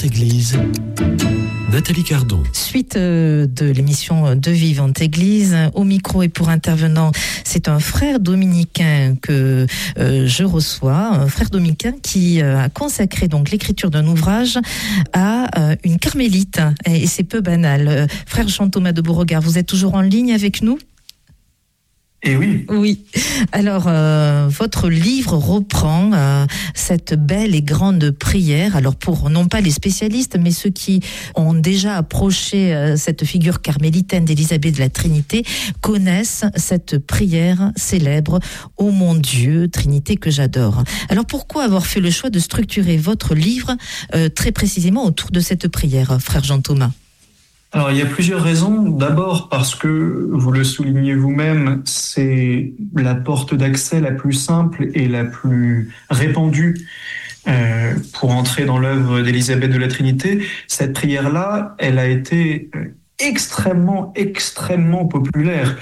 Vivante Église, Nathalie Cardon. Suite de l'émission de Vivante Église, au micro et pour intervenant, c'est un frère dominicain que je reçois, un frère dominicain qui a consacré donc l'écriture d'un ouvrage à une carmélite, et c'est peu banal. Frère Jean-Thomas de Beauregard, vous êtes toujours en ligne avec nous ? Et oui. Oui. Alors, votre livre reprend cette belle et grande prière. Alors, pour non pas les spécialistes, mais ceux qui ont déjà approché cette figure carmélitaine d'Élisabeth de la Trinité, connaissent cette prière célèbre « Ô mon Dieu, Trinité que j'adore ». Alors, pourquoi avoir fait le choix de structurer votre livre très précisément autour de cette prière, frère Jean-Thomas ? Alors, il y a plusieurs raisons. D'abord, parce que, vous le soulignez vous-même, c'est la porte d'accès la plus simple et la plus répandue pour entrer dans l'œuvre d'Élisabeth de la Trinité. Cette prière-là, elle a été extrêmement populaire.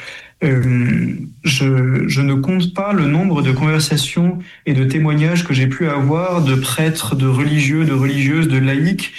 Je ne compte pas le nombre de conversations et de témoignages que j'ai pu avoir de prêtres, de religieux, de religieuses, de laïcs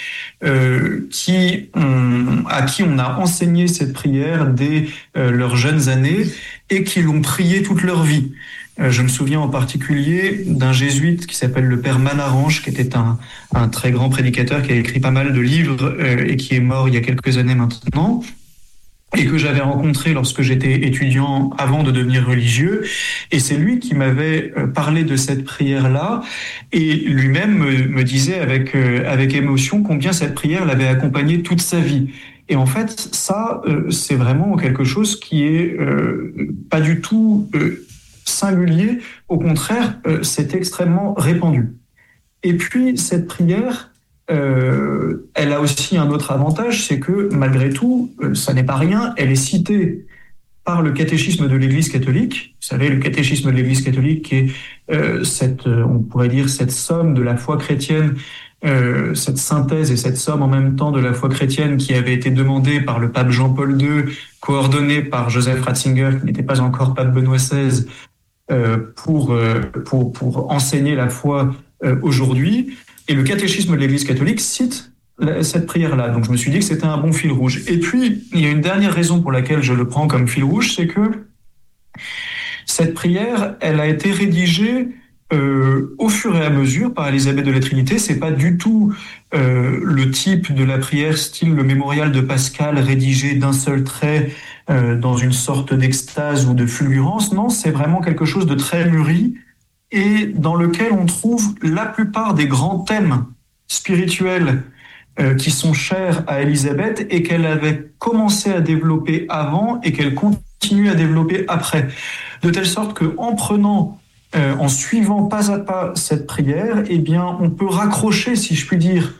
à qui on a enseigné cette prière dès leurs jeunes années et qui l'ont priée toute leur vie. Je me souviens en particulier d'un jésuite qui s'appelle le père Manarange, qui était un très grand prédicateur, qui a écrit pas mal de livres et qui est mort il y a quelques années maintenant, et que j'avais rencontré lorsque j'étais étudiant avant de devenir religieux. Et c'est lui qui m'avait parlé de cette prière-là, et lui-même me disait avec émotion combien cette prière l'avait accompagné toute sa vie. Et en fait, ça, c'est vraiment quelque chose qui est pas du tout singulier. Au contraire, c'est extrêmement répandu. Et puis, cette prière, elle a aussi un autre avantage, c'est que malgré tout, ça n'est pas rien, elle est citée par le catéchisme de l'Église catholique. Vous savez, le catéchisme de l'Église catholique qui est on pourrait dire cette somme de la foi chrétienne, cette synthèse et cette somme en même temps de la foi chrétienne qui avait été demandée par le pape Jean-Paul II, coordonnée par Joseph Ratzinger, qui n'était pas encore pape Benoît XVI, pour enseigner la foi aujourd'hui. Et le catéchisme de l'Église catholique cite cette prière-là. Donc je me suis dit que c'était un bon fil rouge. Et puis, il y a une dernière raison pour laquelle je le prends comme fil rouge, c'est que cette prière, elle a été rédigée au fur et à mesure par Élisabeth de la Trinité. C'est pas du tout le type de la prière style le mémorial de Pascal rédigé d'un seul trait dans une sorte d'extase ou de fulgurance. Non, c'est vraiment quelque chose de très mûri, et dans lequel on trouve la plupart des grands thèmes spirituels qui sont chers à Élisabeth et qu'elle avait commencé à développer avant et qu'elle continue à développer après. De telle sorte qu'en prenant, en suivant pas à pas cette prière, eh bien, on peut raccrocher, si je puis dire,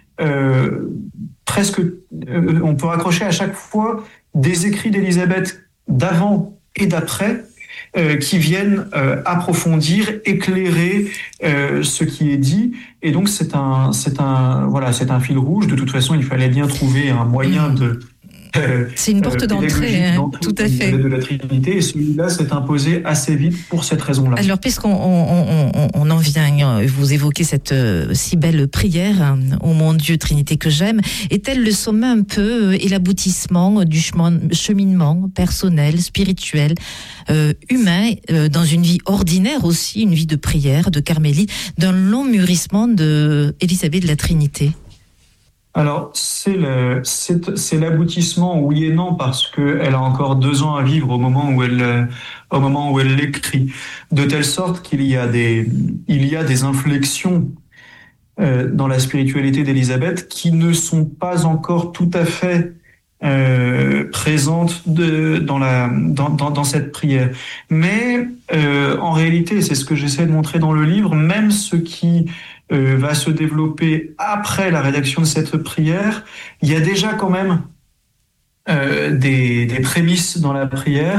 on peut raccrocher à chaque fois des écrits d'Élisabeth d'avant et d'après, qui viennent approfondir, éclairer ce qui est dit. Et donc c'est un fil rouge. De toute façon, il fallait bien trouver un moyen de c'est une porte d'entrée, tout à fait. De la Trinité, et celui-là s'est imposé assez vite pour cette raison-là. Alors, puisqu'on en vient, vous évoquez cette si belle prière, ô mon Dieu, Trinité que j'aime, est-elle le sommet un peu et l'aboutissement du cheminement personnel, spirituel, humain, dans une vie ordinaire aussi, une vie de prière, de carmélite, d'un long mûrissement de Élisabeth de la Trinité? Alors, c'est l'aboutissement, oui et non, parce qu'elle a encore 2 ans à vivre au moment où elle l'écrit. De telle sorte qu'il y a des inflexions dans la spiritualité d'Élisabeth qui ne sont pas encore tout à fait présentes dans cette prière. Mais en réalité, c'est ce que j'essaie de montrer dans le livre, même ce qui va se développer après la rédaction de cette prière, il y a déjà quand même des prémices dans la prière